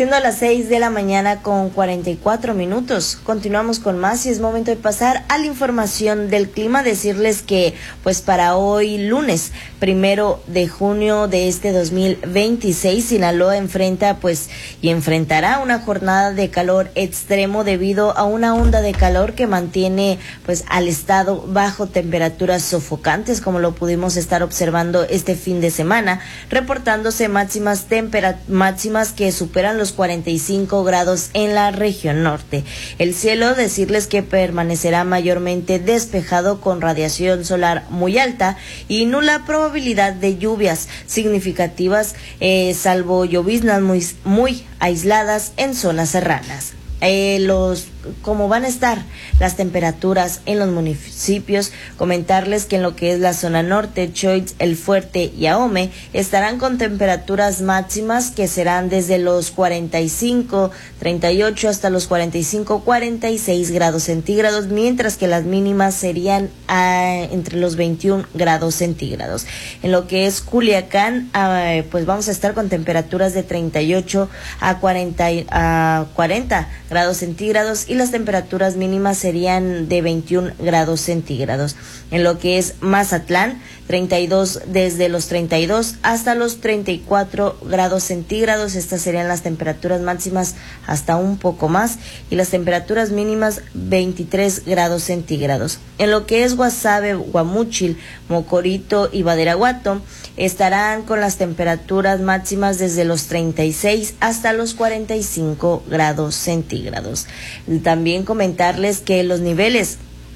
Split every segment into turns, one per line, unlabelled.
Siendo las 6 de la mañana con 44 minutos. Continuamos con más y es momento de pasar a la información del clima. Decirles que pues para hoy lunes 1 de junio de este 2026, Sinaloa enfrentará una jornada de calor extremo debido a una onda de calor que mantiene pues al estado bajo temperaturas sofocantes, como lo pudimos estar observando este fin de semana, reportándose máximas que superan los 45 grados en la región norte. El cielo, decirles que permanecerá mayormente despejado con radiación solar muy alta y nula probabilidad de lluvias significativas, salvo lloviznas muy aisladas en zonas serranas. Cómo van a estar las temperaturas en los municipios, comentarles que en lo que es la zona norte, Choix, El Fuerte y Ahome estarán con temperaturas máximas que serán desde los 45, 38 hasta los 45, 46 grados centígrados, mientras que las mínimas serían entre los 21 grados centígrados. En lo que es Culiacán, pues vamos a estar con temperaturas de 38 a 40 grados centígrados y las temperaturas mínimas serían de 21 grados centígrados. En lo que es Mazatlán, 32 desde los 32 hasta los 34 grados centígrados. Estas serían las temperaturas máximas, hasta un poco más, y las temperaturas mínimas 23 grados centígrados. En lo que es Guasave, Guamúchil, Mocorito y Badiraguato estarán con las temperaturas máximas desde los 36 hasta los 45 grados centígrados. También comentarles que los niveles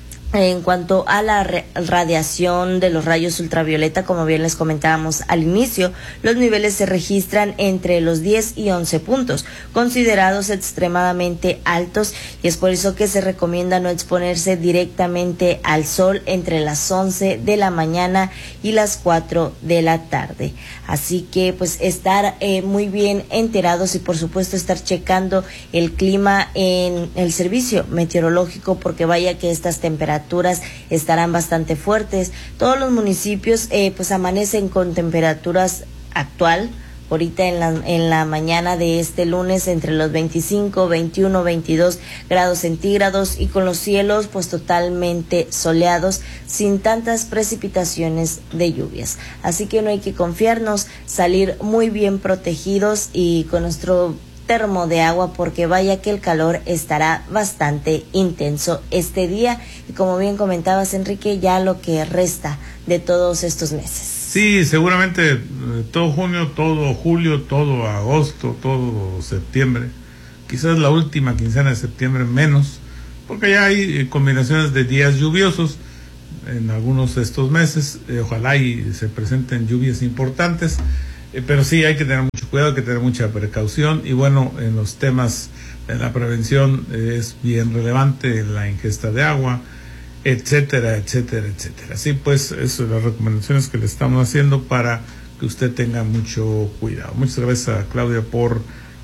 en cuanto a la radiación de los rayos ultravioleta, como bien les comentábamos al inicio, los niveles se registran entre los 10 y 11 puntos, considerados extremadamente altos, y es por eso que se recomienda no exponerse directamente al sol entre las 11 de la mañana y las 4 de la tarde. Así que pues estar muy bien enterados y por supuesto estar checando el clima en el servicio meteorológico, porque vaya que estas temperaturas estarán bastante fuertes. Todos los municipios pues amanecen con temperaturas actual ahorita en la mañana de este lunes entre los 25, 21, 22 grados centígrados, y con los cielos pues totalmente soleados, sin tantas precipitaciones de lluvias. Así que no hay que confiarnos, salir muy bien protegidos y con nuestro termo de agua, porque vaya que el calor estará bastante intenso este día, y como bien comentabas, Enrique, ya lo que resta de todos estos meses.
Sí, seguramente todo junio, todo julio, todo agosto, todo septiembre, quizás la última quincena de septiembre menos, porque ya hay combinaciones de días lluviosos en algunos de estos meses. Ojalá y se presenten lluvias importantes, pero sí hay que tener mucho cuidado, hay que tener mucha precaución, y bueno, en los temas de la prevención es bien relevante la ingesta de agua, etcétera, etcétera, etcétera. Así pues, esas son las recomendaciones que le estamos haciendo para que usted tenga mucho cuidado. Muchas gracias a Claudia por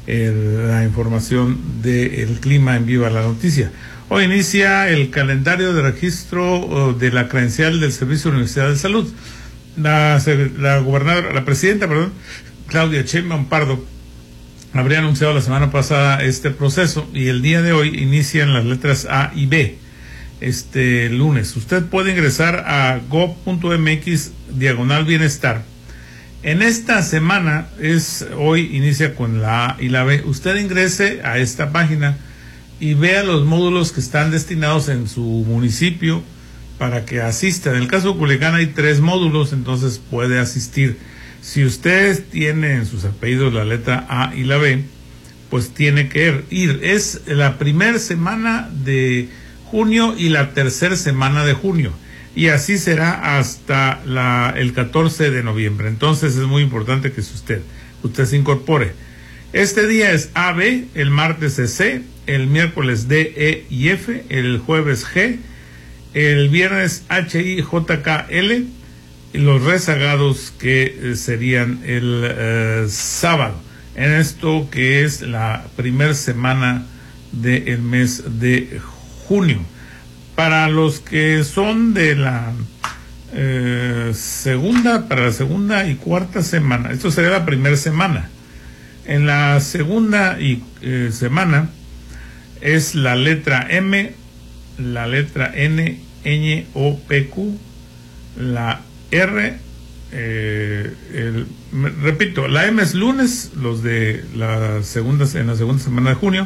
la información del clima en Viva la Noticia. Hoy inicia el calendario de registro de la credencial del Servicio de Universidad de Salud. La presidenta, Claudia Sheinbaum Pardo, habría anunciado la semana pasada este proceso, y el día de hoy inician las letras A y B. Este lunes usted puede ingresar a gov.mx/bienestar. En esta semana hoy inicia con la A y la B. Usted ingrese a esta página y vea los módulos que están destinados en su municipio para que asista. En el caso de Culiacán hay 3 módulos, entonces puede asistir. Si usted tiene en sus apellidos la letra A y la B, pues tiene que ir. Es la primera semana de junio y la tercera semana de junio, y así será hasta el 14 de noviembre. Entonces es muy importante que usted se incorpore. Este día es AB, el martes es C, el miércoles D, E y F, el jueves G, el viernes H, I, J, K, L, y los rezagados que serían el sábado, en esto que es la primera semana del mes de junio. Para los que son de la segunda y cuarta semana, esto sería la primera semana. En la segunda semana es la letra M, la letra N, ñ, O, P, Q, la R, repito, la M es lunes, los de en la segunda semana de junio.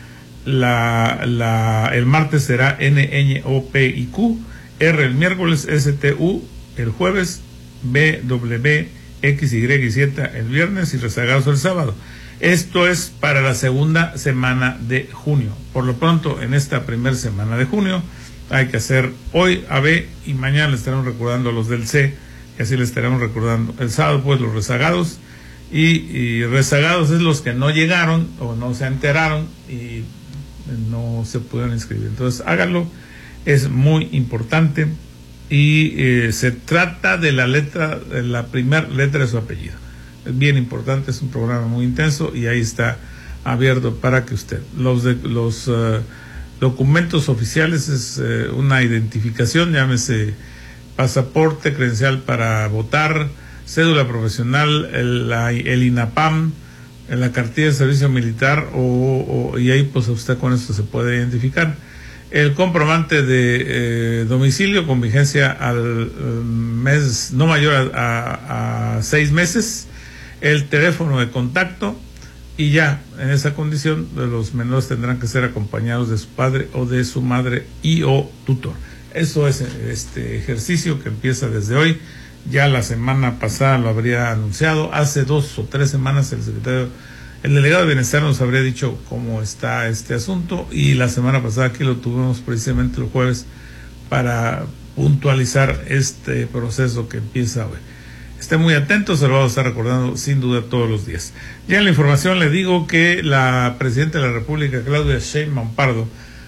El martes será N, ñ, O, P y Q. R el miércoles, S, T, U el jueves, B, W, X, Y y Z el viernes y rezagados el sábado. Esto es para la segunda semana de junio. Por lo pronto, en esta primera semana de junio, hay que hacer hoy A, B y mañana le estaremos recordando los del C, y así le estaremos recordando el sábado, pues los rezagados. Y rezagados es los que no llegaron o no se enteraron y no se pudieron inscribir. Entonces, háganlo, es muy importante. Y se trata de la primera letra de su apellido. Es bien importante, es un programa muy intenso y ahí está abierto para que usted. Los documentos oficiales es una identificación, llámese pasaporte, credencial para votar, cédula profesional, el INAPAM, la cartilla de servicio militar y ahí pues usted con esto se puede identificar. El comprobante de domicilio con vigencia al mes no mayor a 6 meses, el teléfono de contacto y ya en esa condición los menores tendrán que ser acompañados de su padre o de su madre y o tutor. Eso es este ejercicio que empieza desde hoy. Ya la semana pasada lo habría anunciado, hace 2 o 3 semanas el delegado de Bienestar nos habría dicho cómo está este asunto y la semana pasada aquí lo tuvimos precisamente el jueves para puntualizar este proceso que empieza hoy. Esté muy atento, se lo vamos a estar recordando sin duda todos los días. Ya en la información le digo que la presidenta de la República, Claudia Sheinbaum Pardo,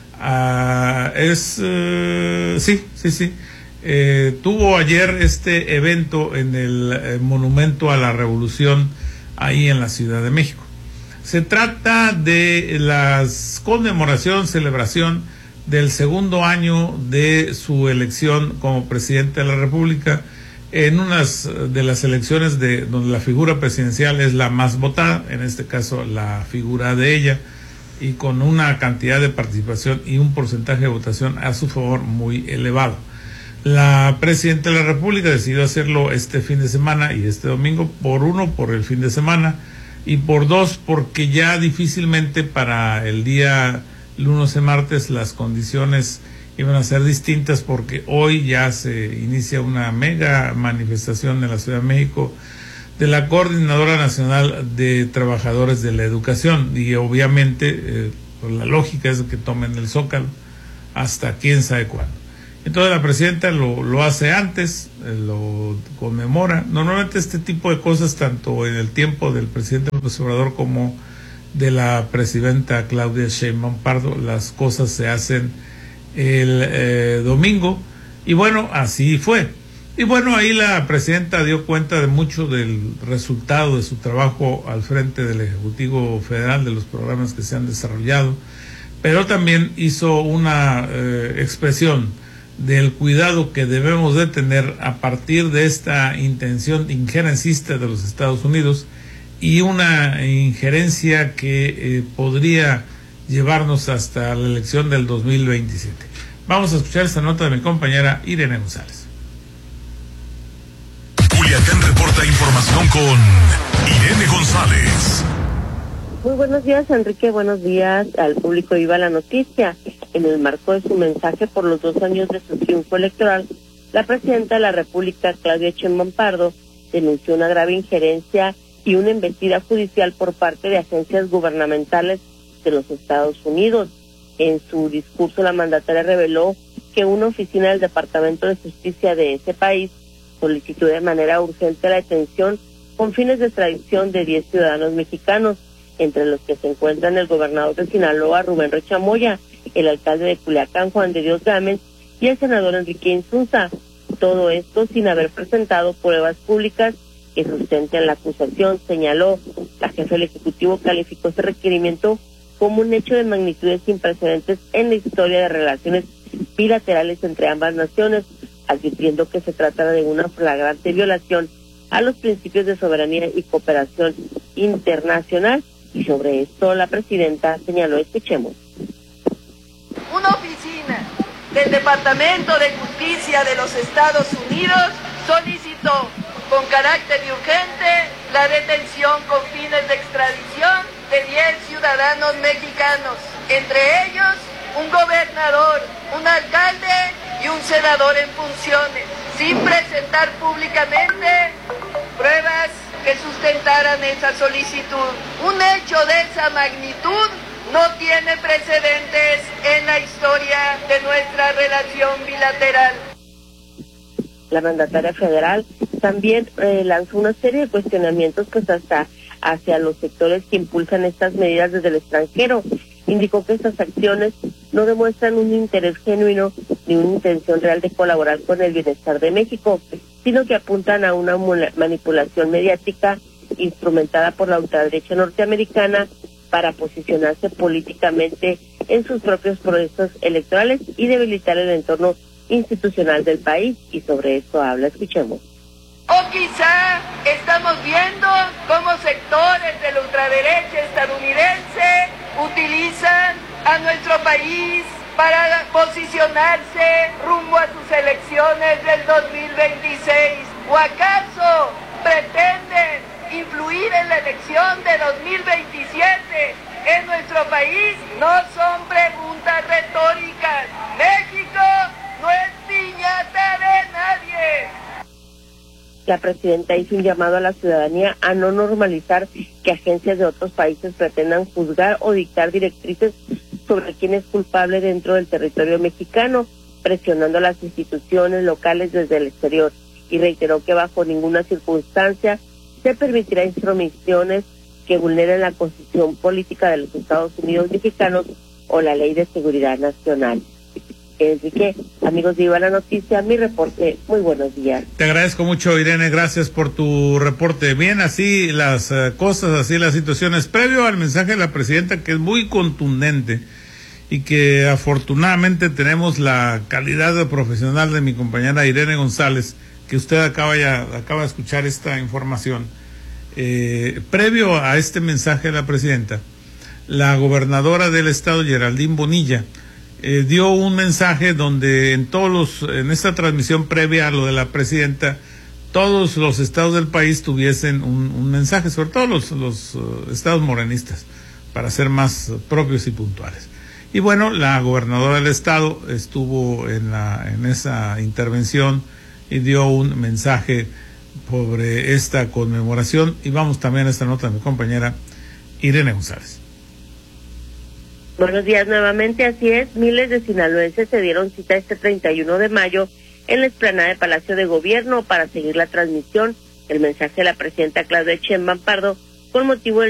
tuvo ayer este evento en el Monumento a la Revolución ahí en la Ciudad de México. Se trata de la celebración del segundo año de su elección como presidente de la República, en unas de las elecciones donde la figura presidencial es la más votada, en este caso la figura de ella, y con una cantidad de participación y un porcentaje de votación a su favor muy elevado. La presidenta de la República decidió hacerlo este fin de semana y este domingo, por el fin de semana, y por 2, porque ya difícilmente para el día lunes y martes las condiciones iban a ser distintas, porque hoy ya se inicia una mega manifestación en la Ciudad de México de la Coordinadora Nacional de Trabajadores de la Educación, y obviamente pues la lógica es que tomen el Zócalo hasta quién sabe cuándo. Entonces la presidenta lo hace antes, lo conmemora. Normalmente este tipo de cosas, tanto en el tiempo del presidente López Obrador como de la presidenta Claudia Sheinbaum Pardo, las cosas se hacen el domingo, y bueno, así fue. Y bueno, ahí la presidenta dio cuenta de mucho del resultado de su trabajo al frente del Ejecutivo Federal, de los programas que se han desarrollado, pero también hizo una expresión del cuidado que debemos de tener a partir de esta intención injerencista de los Estados Unidos, y una injerencia que podría llevarnos hasta la elección del 2027. Vamos a escuchar esta nota de mi compañera Irene González.
Culiacán reporta información con Irene González.
Muy buenos días, Enrique. Buenos días al público de Viva la Noticia. En el marco de su mensaje por los 2 años de su triunfo electoral, la presidenta de la República, Claudia Sheinbaum Pardo, denunció una grave injerencia y una embestida judicial por parte de agencias gubernamentales de los Estados Unidos. En su discurso, la mandataria reveló que una oficina del Departamento de Justicia de ese país solicitó de manera urgente la detención con fines de extradición de 10 ciudadanos mexicanos, entre los que se encuentran el gobernador de Sinaloa, Rubén Rocha Moya, el alcalde de Culiacán, Juan de Dios Gámez, y el senador Enrique Insunza. Todo esto sin haber presentado pruebas públicas que sustenten la acusación, señaló. La jefa del Ejecutivo calificó este requerimiento como un hecho de magnitudes sin precedentes en la historia de relaciones bilaterales entre ambas naciones, advirtiendo que se trata de una flagrante violación a los principios de soberanía y cooperación internacional. Y sobre esto la presidenta señaló, escuchemos.
Una oficina del Departamento de Justicia de los Estados Unidos solicitó con carácter urgente la detención con fines de extradición de 10 ciudadanos mexicanos, entre ellos un gobernador, un alcalde y un senador en funciones, sin presentar públicamente pruebas que sustentaran esa solicitud. Un hecho de esa magnitud no tiene precedentes en la historia de nuestra relación bilateral.
La mandataria federal también lanzó una serie de cuestionamientos hasta hacia los sectores que impulsan estas medidas desde el extranjero. Indicó que estas acciones no demuestran un interés genuino ni una intención real de colaborar con el bienestar de México, sino que apuntan a una manipulación mediática instrumentada por la ultraderecha norteamericana para posicionarse políticamente en sus propios procesos electorales y debilitar el entorno institucional del país. Y sobre esto habla, escuchemos.
O quizá estamos viendo cómo sectores de la ultraderecha estadounidense utilizan a nuestro país para posicionarse rumbo a sus elecciones del 2026. ¿O acaso pretenden influir en la elección de 2027 en nuestro país? No son preguntas retóricas. México no es piñata de nadie.
La presidenta hizo un llamado a la ciudadanía a no normalizar que agencias de otros países pretendan juzgar o dictar directrices sobre quién es culpable dentro del territorio mexicano, presionando a las instituciones locales desde el exterior, y reiteró que bajo ninguna circunstancia se permitirá intromisiones que vulneren la Constitución Política de los Estados Unidos Mexicanos o la Ley de Seguridad Nacional. Enrique, amigos de Viva la Noticia, mi reporte. Muy buenos días.
Te agradezco mucho, Irene, gracias por tu reporte. Bien, así las cosas, así las situaciones. Previo al mensaje de la presidenta, que es muy contundente y que afortunadamente tenemos la calidad profesional de mi compañera Irene González, que usted acaba de escuchar esta información. Previo a este mensaje de la presidenta, la gobernadora del estado, Geraldine Bonilla, dio un mensaje donde en esta transmisión previa a lo de la presidenta, todos los estados del país tuviesen un mensaje, sobre todo los estados morenistas, para ser más propios y puntuales. Y bueno, la gobernadora del estado estuvo en esa intervención y dio un mensaje sobre esta conmemoración. Y vamos también a esta nota de mi compañera Irene González.
Buenos días nuevamente, así es, miles de sinaloenses se dieron cita este 31 de mayo en la explanada de Palacio de Gobierno para seguir la transmisión del mensaje de la presidenta Claudia Sheinbaum Pardo con motivo del